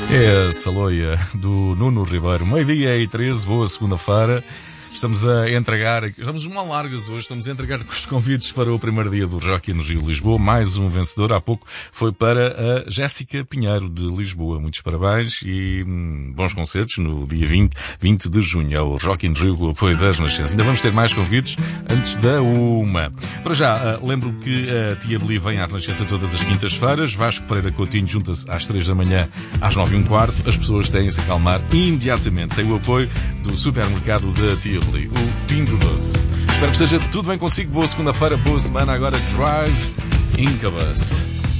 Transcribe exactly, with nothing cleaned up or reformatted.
É a Saloia do Nuno Ribeiro. Meio-dia e treze, boa segunda-feira. Estamos a entregar, estamos uma largas hoje, estamos a entregar os convites para o primeiro dia do Rock in Rio Lisboa. Mais um vencedor, há pouco foi para a Jéssica Pinheiro de Lisboa. Muitos parabéns e hum, bons concertos no dia vinte, vinte de junho, ao Rock in Rio com o apoio das Nascenças. Ainda vamos ter mais convites antes da uma. Para já, uh, lembro que a Tia Beli vem à Renascença todas as quintas-feiras. Vasco Pereira Coutinho junta-se às três da manhã, às nove e um quarto. As pessoas têm de se acalmar imediatamente. Tem o apoio do supermercado da Tia Beli, o Pingo Doce. Espero que esteja tudo bem consigo. Boa segunda-feira, boa semana. Agora Drive Incubus.